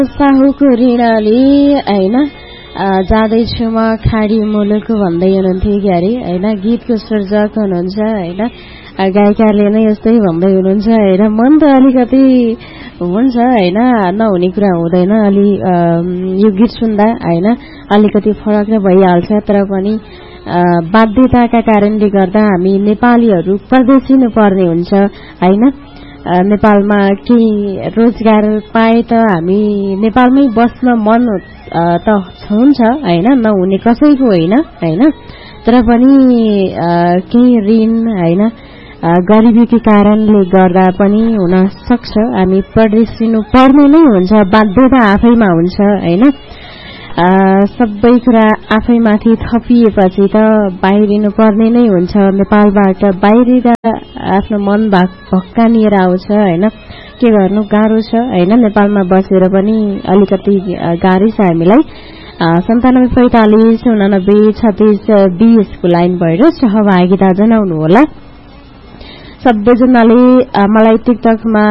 साहुको ऋणले हैन जाँदैछु म खाडी मुलुक भन्दै हुनुहुन्थ्यो क्यारे हैन गीतको सर्जक हुनुहुन्छ हैन गायिकाले नै यस्तै भन्दै हुनुहुन्छ हैन मन त अलिकति हुन्छ हैन नहुने कुरा हुँदैन अलि यो गीत सुन्दा हैन अलिकति फरक नै भइहाल्छ तर पनि बाध्यताका कारणले गर्दा हामी नेपालीहरू परदेशिनु पर्ने हुन्छ हैन नेपालमा केही रोजगार पाए त हामी नेपालमै बस्न मन त हुन्छ हैन नहुने कसैको होइन हैन तर पनि केही ऋण हैन गरिबीको कारणले गर्दा पनि हुन सक्छ हामी परदेशिनु पर्ने नै हुन्छ बाध्यता आफैमा हुन्छ हैन सबै कुरा आफैमाथि थपिएपछि त बाहिरिनु पर्ने नै हुन्छ नेपालबाट बाहिर आफ्नो मन भक्कानिएर आउँछ हैन के गर्नु गाह्रो छ हैन नेपालमा बसेर पनि अलिकति गाह्रै छ हामीलाई 9745893620 को लाइन भएर सहभागिता जनाउनु होला सबैजनाले मलाई टिकटकमा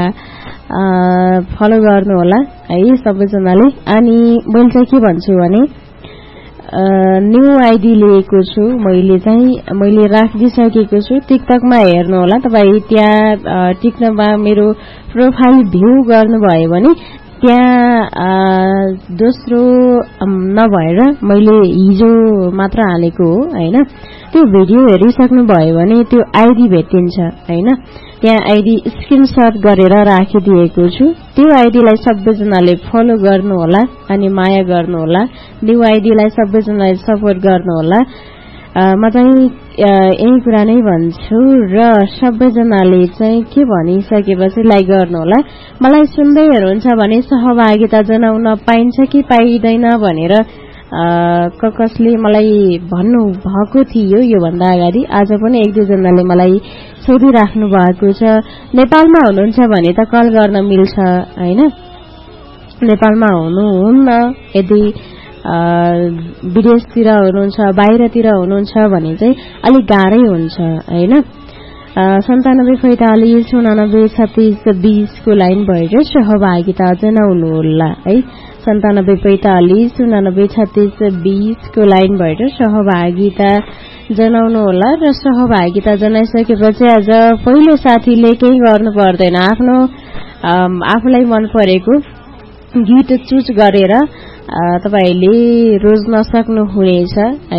फलो गर्नु होला है सबैजनाले अनि मैले चाहिँ के भन्छु भने न्यू आइडी लिएको छु मैले राखिदिसकेको छु टिकटकमा हेर्नु होला तपाई त्यहाँ टिकटकमा मेरो प्रोफाइल भ्यू गर्नुभयो भने त्यहाँ दोस्रो नभएर मैले हिजो मात्र हालेको हो हैन त्यो भिडियो हेरिसक्नु भयो भने त्यो आइडी भेटिन्छ हैन त्यहाँ आइडी स्क्रिनशट गरेर राखिदिएको छु त्यो आइडीलाई सबैजनाले फलो गर्नु होला अनि माया गर्नु होला न्यू आइडीलाई सबैजनाले सपोर्ट गर्नु होला म चाहिँ यही कुरा नै भन्छु र सबैजनाले चाहिँ के भनिसकेपछि लाइक गर्नु होला मलाई सुन्दै हुनुहुन्छ भने सहभागिता जनाउन पाइन्छ कि पाइदैन भनेर कसले मलाई भन्नु भएको थियो यो भन्दा अगाडि आज पनि एक दुई जनाले मलाई सोधिराख्नु भएको छ नेपालमा हुनुहुन्छ भने त कल गर्न मिल्छ हैन नेपालमा हुनुहुन्न यदि विदेशतिर हुनुहुन्छ बाहिरतिर हुनुहुन्छ भने चाहिँ अलिक गाह्रै हुन्छ हैन 9745893620 को लाइन भएर सहभागिता जनाउनु होला है 9745893620 को लाइन भएर सहभागिता जनाउनु होला र सहभागिता जनाइसकेपछि आज पहिलो साथीले केही गर्नु पर्दैन आफ्नो आफूलाई मन परेको गीत चुज गरेर तपाईले रोज्न सक्नुहुनेछ है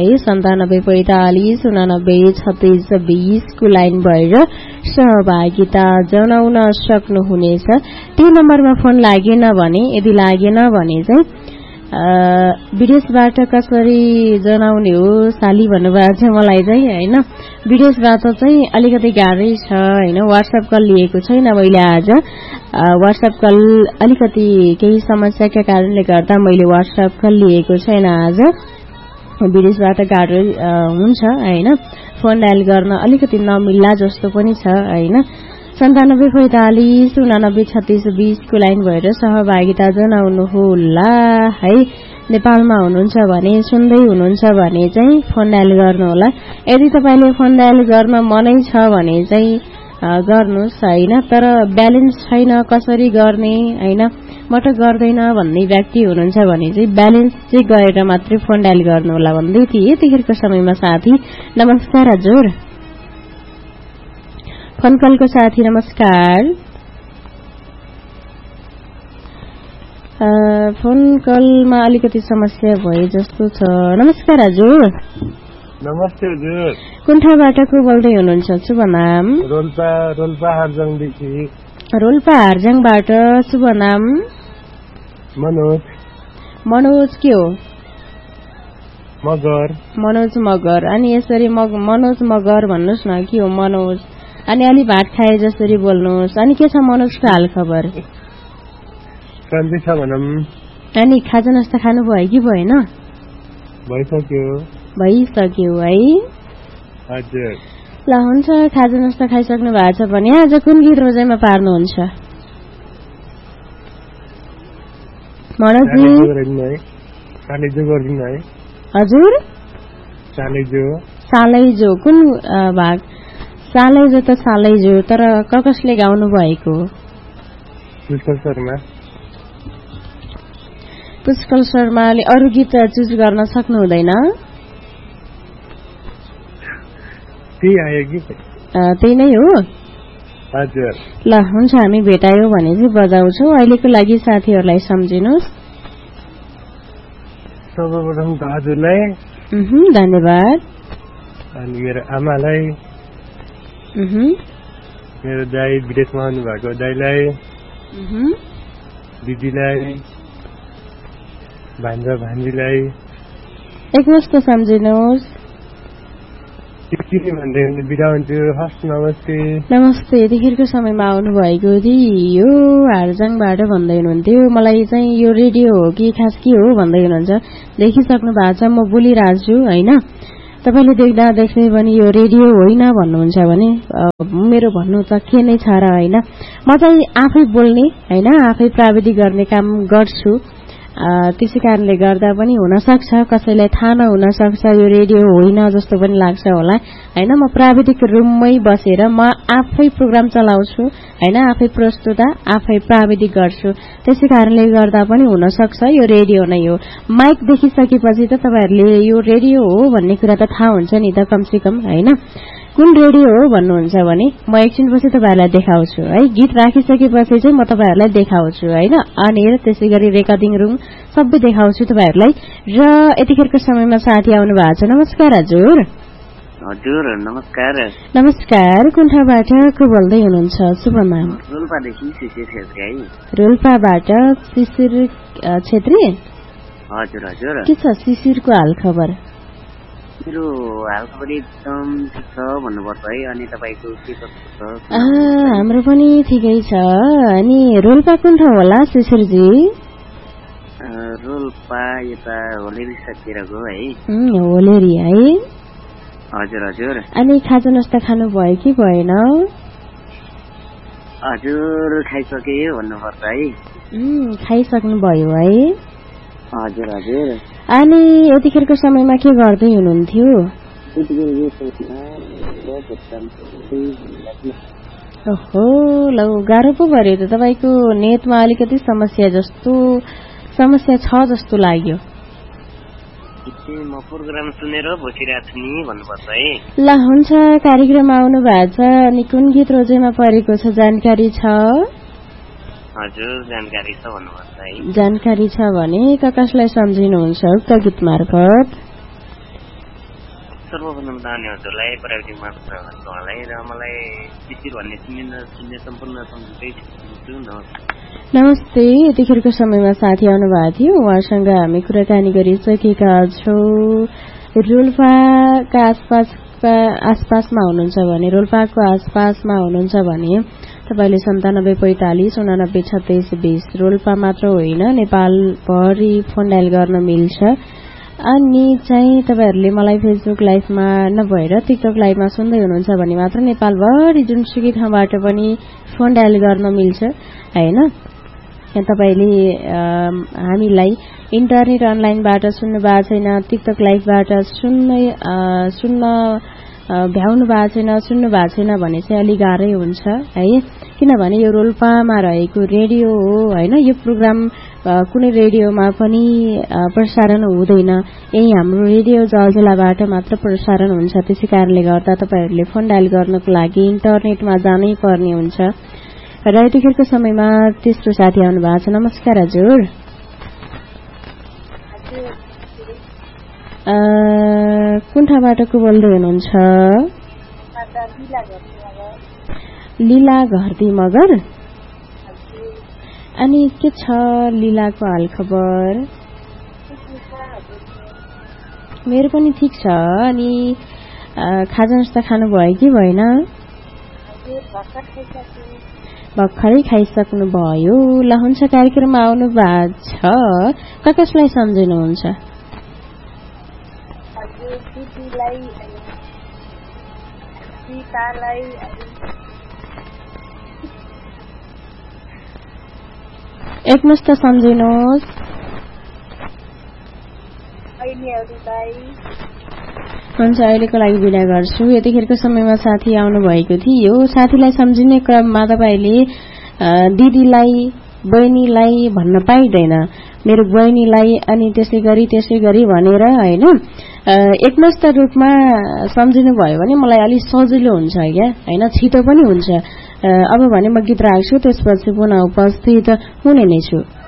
9745893620 को लाइन भएर सहभागिता जनाउन सक्नुहुनेछ त्यो नम्बरमा फोन लागेन भने यदि लागेन भने चाहिँ विदेशबाट कसरी जनाउने हो साली भन्नुभएको छ मलाई चाहिँ हैन विदेशबाट चाहिँ अलिकति गाह्रै छ हैन व्हाट्सएप कल लिएको छैन मैले आज व्हाट्सएप कल अलिकति केही समस्याका कारणले गर्दा मैले व्हाट्सएप कल लिएको छैन आज विदेशबाट गाह्रो हुन्छ हैन फोन डायल गर्न अलिकति नमिल्ला जस्तो पनि छ हैन 9745893620 को लाइन भएर सहभागिता जनाउनु होला है नेपालमा हुनुहुन्छ भने सुन्दै हुनुहुन्छ भने चाहिँ फोन डायल गर्नु होला यदि तपाईले फोन डायल गर्न मनै छ भने चाहिँ गर्नुस् हैन तर ब्यालेन्स छैन कसरी गर्ने हैन म त गर्दैन भन्ने व्यक्ति हुनुहुन्छ भने चाहिँ ब्यालेन्स चाहिँ गरेर मात्रै फोन डायल गर्नु होला भन्दै थिए त्यतिखेरको समयमा साथी नमस्कार हजुर फोन कलको साथी नमस्कार फोन कलमा अलिकति समस्या भए जस्तो छ नमस्कार हजुर नमस्ते हजुर कुन ठाउँबाट को बोल्दै हुनुहुन्छ शुभ नाम रोल्पा हर्जङदेखि रोल्पा हर्जङबाट शुभ नाम मनोज के हो मनोज मगर अनि यसरी मनोज मगर भन्नुस् न के हो मनोज अनि अलि भात खाए जसरी बोल्नुहोस् अनि के छ मनोजको हाल खबर अनि खाजा नास्ता खानु भयो कि भएन भइसक्यो है हजुर ल हुन्छ खाजा नास्ता खाइसक्नु भएको छ भने आज कुन गीत रोजाइमा पार्नुहुन्छ मनोजी हजुर सालैजो कुन भाग सालैजो त सालैजो तर कसले गाउनु भएको पुष्कल शर्माले अरू गीत चुज गर्न सक्नु हुँदैन? त्यही नै हो? हजुर। ल हुन्छ, हामी भेटायौँ भने चाहिँ बजाउँछौँ। अहिलेको लागि साथीहरूलाई सम्झिनुहोस्। सर्वप्रथम त हजुरलाई धन्यवाद। अनि मेरो आमालाई, मेरो दाइ विदेशमा आउनुभएको दाइलाई, दिदीलाई, भान्जा भान्जीलाई एकमुष्ट सम्झिनुहोस्। भन्दै बिदा हुन्छु। हस्, नमस्ते। नमस्ते। यतिखेरको समयमा आउनुभएको थियो हारजाङबाट भन्दै हुनुहुन्थ्यो। मलाई चाहिँ यो रेडियो हो कि खास के हो भन्दै हुनुहुन्छ। देखिसक्नु भएको छ म बोलिरहेको छु होइन। तपाईँले देख्दा देख्दै पनि यो रेडियो होइन भन्नुहुन्छ भने मेरो भन्नु त के नै छ र होइन। म चाहिँ आफै बोल्ने होइन, आफै प्राविधिक गर्ने काम गर्छु। त्यसै कारणले गर्दा पनि हुनसक्छ कसैलाई थाहा नहुनसक्छ यो रेडियो होइन जस्तो पनि लाग्छ होला होइन। म प्राविधिक रुममै बसेर म आफै प्रोग्राम चलाउँछु होइन, आफै प्रस्तुता, आफै प्राविधिक गर्छु। त्यसै कारणले गर्दा पनि हुनसक्छ यो रेडियो नै हो। माइक देखिसकेपछि त तपाईँहरूले यो रेडियो हो भन्ने कुरा त थाहा हुन्छ नि त कमसेकम होइन। कुन रेडियो हो भन्नुहुन्छ भने म एकछिनपछि तपाईँहरूलाई देखाउँछु है। गीत राखिसकेपछि चाहिँ म तपाईँहरूलाई देखाउँछु होइन। अनिर त्यसै गरी रेकर्डिङ रुम सबै देखाउँछु तपाईँहरूलाई। र यतिखेरको समयमा साथी आउनु भएको छ। नमस्कार हजुर। हजुर नमस्कार। नमस्कार। कुन ठाउँबाट को बोल्दै हुनुहुन्छ? शुभ नाम? रोल्पादेखि शिशिर छेत्री। रोल्पाबाट शिशिर छेत्री? हजुर हजुर। के छ शिशिरको हाल खबर? मेरो हालखबर एकदम ठिक छ भन्नुपर्छ है। अनि तपाईँको के कस्तो छ? हाम्रो पनि ठिकै छ। अनि रोल्पा कुन ठाउँ होला शिशिरजी? रोल्पा यता होलेरी साइडतिरको है। होलेरी है? हजुर हजुर। अनि खाजा नास्ता खानु भयो कि भएन? हजुर खाइसके भन्नुपर्छ है। खाइसक्नु भयो है? हजुर हजुर। अनि यतिखेरको समयमा के गर्दै हुनुहुन्थ्यो? ओहो ल गाह्रो पो भयो त। तपाईँको नेटमा अलिकति समस्या छ जस्तो लाग्यो। म प्रोग्राम सुनेर बसिरहेको छु नि भन्नुपर्छ है। ल हुन्छ, कार्यक्रममा आउनु भएको छ। अनि कुन गीत रोजेमा परेको छ जानकारी छ? हजुर जानकारी छ भन्नुपर्छ है। जानकारी छ भने कसलाई सम्झिनुहुन्छ उक्त गीत मार्फत? सर्वप्रथम त अनि हजुरलाई प्राविधिक मार्फतलाई र मलाई शिशिर भन्ने सुन्ने सम्पूर्ण सम्झिँदै छु। नमस्ते। यतिखेरको समयमा साथी आउनु भएको थियो, उहाँसँग हामी कुराकानी गरिसकेका छौँ। रोल्पाका आसपासमा हुनुहुन्छ भने, रोल्पाको आसपासमा हुनुहुन्छ भने तपाईँले 9745 89 36 20 रोल्पा मात्र होइन नेपालभरि फोन डायल गर्न मिल्छ। अनि चाहिँ तपाईँहरूले मलाई फेसबुक लाइभमा नभएर टिकटक लाइभमा सुन्दै हुनुहुन्छ भने मात्र नेपालभरि जुनसुकै ठाउँबाट पनि फोन डायल गर्न मिल्छ होइन। तपाईँले हामीलाई इन्टरनेट अनलाइनबाट सुन्नु भएको छैन, टिकटक लाइभबाट सुन्न भ्याउनु भएको छैन, सुन्नु भएको छैन भने चाहिँ अलि गाह्रै हुन्छ है। किनभने यो रोल्पामा रहेको रेडियो हो होइन। यो प्रोग्राम कुनै रेडियोमा पनि प्रसारण हुँदैन, यही हाम्रो रेडियो जलजलाबाट मात्र प्रसारण हुन्छ। त्यसै कारणले गर्दा तपाईँहरूले फोन डायल गर्नको लागि इन्टरनेटमा जानै पर्ने हुन्छ। र यतिखेरको समयमा तेस्रो साथी आउनु भएको छ। नमस्कार हजुर। कुन ठाउँबाट को बोल्दै हुनुहुन्छ? लीला घरती मगर। अनि के छ लीलाको हाल खबर? मेरो पनि ठिक छ। अनि खाजा नास्ता खानु भयो कि भएन? भर्खरै खाइसक्नु भयो। ल हुन्छ, कार्यक्रममा आउनु भएको छ। कसलाई सम्झिनुहुन्छ? एकमुष्ट सम्झिनुहोस्। हुन्छ, अहिलेको लागि बिदा गर्छु। यतिखेरको समयमा साथी आउनु भएको थियो। साथीलाई सम्झिने क्रममा तपाईँले दिदीलाई, बहिनीलाई भन्न पाइँदैन, मेरो बहिनीलाई अनि त्यसै गरी भनेर होइन एकमस्त रूपमा सम्झिनु भयो भने मलाई अलि सजिलो हुन्छ क्या होइन, छिटो पनि हुन्छ। अब भने म गीत राख्छु, त्यसपछि पुनः उपस्थित हुने नै छु।